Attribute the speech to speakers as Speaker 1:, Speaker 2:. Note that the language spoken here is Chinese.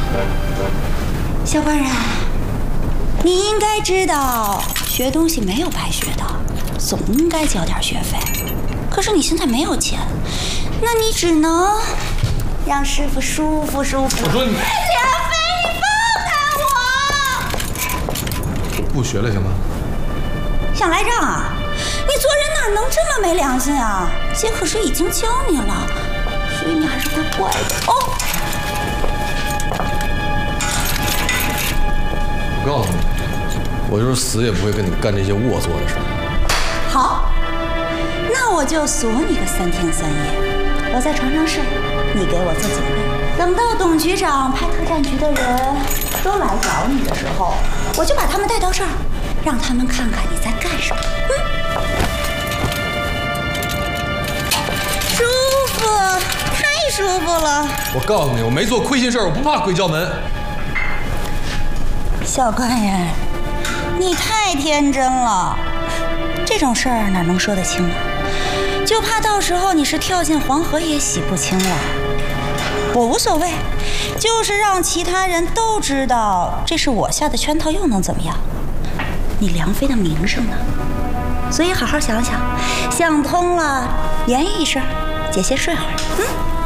Speaker 1: 小官人，你应该知道，学东西没有白学的，总应该交点学费。可是你现在没有钱，那你只能让师傅舒服舒服。
Speaker 2: 我说你，
Speaker 1: 田飞，你放开我！
Speaker 2: 不学了行吗？
Speaker 1: 想赖账啊？你做人哪能这么没良心啊？姐可是已经教你了，所以你还是会乖的哦。
Speaker 2: 我告诉你，我就是死也不会跟你干这些龌龊的事。
Speaker 1: 好，那我就锁你个3天3夜，我在床上睡，你给我做警卫。等到董局长派特战局的人都来找你的时候，我就把他们带到这儿，让他们看看你在干什么。舒服，太舒服了。
Speaker 2: 我告诉你，我没做亏心事儿，我不怕鬼叫门。
Speaker 1: 小官人，你太天真了，这种事儿哪能说得清啊？就怕到时候你是跳进黄河也洗不清了。我无所谓，就是让其他人都知道这是我下的圈套，又能怎么样？你梁妃的名声呢？所以好好想想，想通了言语一声，姐先睡会儿。